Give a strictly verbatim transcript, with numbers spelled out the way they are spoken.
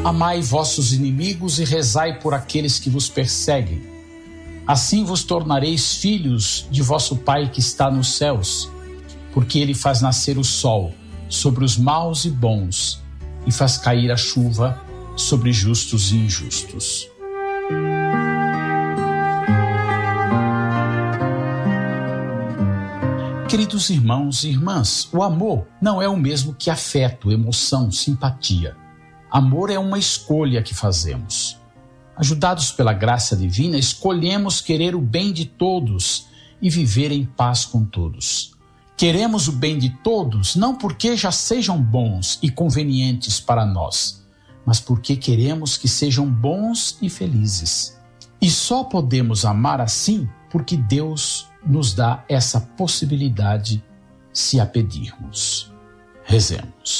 Amai vossos inimigos e rezai por aqueles que vos perseguem. Assim vos tornareis filhos de vosso Pai que está nos céus, porque ele faz nascer o sol sobre os maus e bons e faz cair a chuva sobre justos e injustos. Queridos irmãos e irmãs, o amor não é o mesmo que afeto, emoção, simpatia. Amor é uma escolha que fazemos. Ajudados pela graça divina, escolhemos querer o bem de todos e viver em paz com todos. Queremos o bem de todos não porque já sejam bons e convenientes para nós, mas porque queremos que sejam bons e felizes. E só podemos amar assim porque Deus nos dá essa possibilidade se a pedirmos. Rezemos.